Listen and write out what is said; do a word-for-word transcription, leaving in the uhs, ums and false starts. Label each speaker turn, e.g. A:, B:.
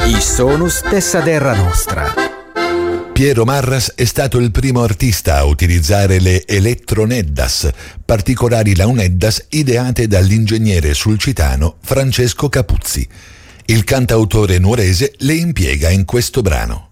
A: I sonus dessa terra nostra.
B: Piero Marras è stato il primo artista a utilizzare le elettroneddas, particolari launeddas ideate dall'ingegnere sulcitano Francesco Capuzzi. Il cantautore nuorese le impiega in questo brano.